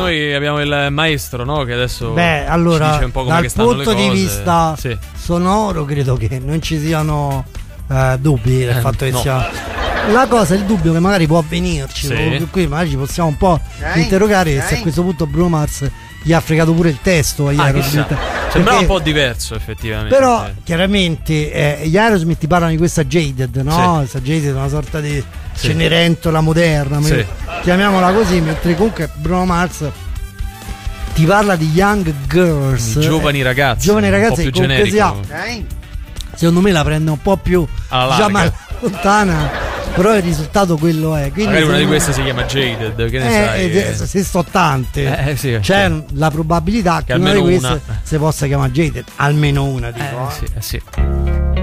noi abbiamo il maestro, no? Che adesso allora, ci dice un po' come dal che stanno le punto cose. di vista sonoro credo che non ci siano dubbi del fatto che sia la cosa, il dubbio che magari può avvenirci, qui magari ci possiamo un po' interrogare se a questo punto Bruno Mars gli ha fregato pure il testo agli Aerosmith. Sembrava un po' diverso effettivamente. Però chiaramente gli Aerosmith parlano di questa Jaded, no? Questa Jaded è una sorta di Cenerentola moderna, chiamiamola così, mentre comunque Bruno Mars ti parla di young girls, giovani ragazzi un po' più che generico. Secondo me la prende un po' più alla lontana. Però il risultato quello è. Quindi magari una di queste si chiama Jaded, che ne sai? Se sto tante, c'è la probabilità che una di queste si possa chiamare Jaded. Almeno una, dico. Sì.